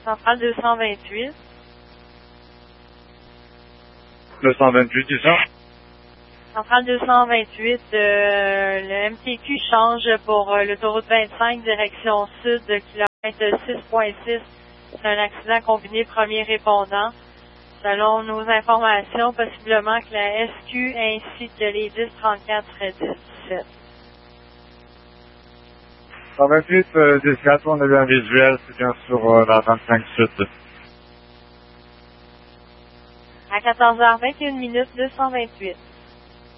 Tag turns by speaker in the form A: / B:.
A: Centrale 228.
B: 228, c'est ça?
A: Centrale 228, le MTQ change pour l'autoroute 25, direction sud, kilomètre 6.6. C'est un accident combiné premier répondant. Selon nos informations, possiblement que la SQ ainsi que les 1034 seraient 10-17.
B: 128, 14, on a eu un visuel, c'est bien sur la 25 sud.
A: À 14h21 minutes, 228.